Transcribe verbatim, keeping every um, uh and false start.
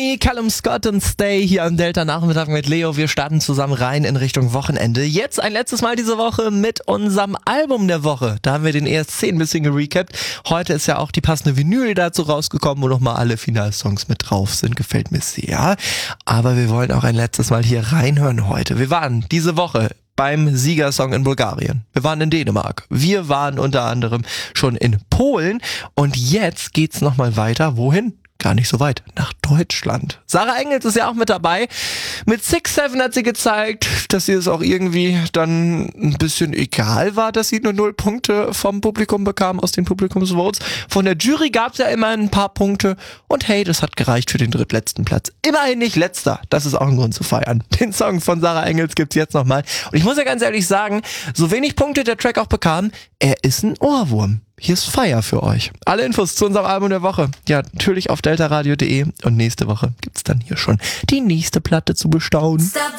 Callum Scott und Stay hier am Delta Nachmittag mit Leo. Wir starten zusammen rein in Richtung Wochenende. Jetzt ein letztes Mal diese Woche mit unserem Album der Woche. Da haben wir den E S C ein bisschen gerecapt. Heute ist ja auch die passende Vinyl dazu rausgekommen, wo nochmal alle Finalsongs mit drauf sind. Gefällt mir sehr. Aber wir wollen auch ein letztes Mal hier reinhören heute. Wir waren diese Woche beim Siegersong in Bulgarien. Wir waren in Dänemark. Wir waren unter anderem schon in Polen. Und jetzt geht's nochmal weiter. Wohin? Gar nicht so weit. Nach Deutschland. Sarah Engels ist ja auch mit dabei. Mit Six Seven hat sie gezeigt, dass ihr es auch irgendwie dann ein bisschen egal war, dass sie nur null Punkte vom Publikum bekam, aus den Publikumsvotes. Von der Jury gab es ja immer ein paar Punkte. Und hey, das hat gereicht für den drittletzten Platz. Immerhin nicht letzter. Das ist auch ein Grund zu feiern. Den Song von Sarah Engels gibt's jetzt nochmal. Und ich muss ja ganz ehrlich sagen, so wenig Punkte der Track auch bekam, er ist ein Ohrwurm. Hier ist Feier für euch. Alle Infos zu unserem Album der Woche. Ja, natürlich auf deltaradio punkt de. Und nächste Woche gibt's dann hier schon die nächste Platte zu bestaunen. Stop